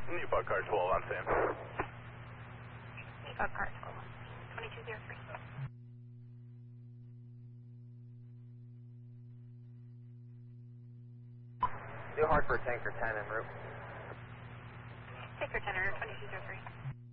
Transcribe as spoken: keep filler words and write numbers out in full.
New Bug Car twelve on Sam. New Bug Car twelve, twenty-two oh three. New Hartford Tanker ten en route. Tanker ten, twenty-two oh three.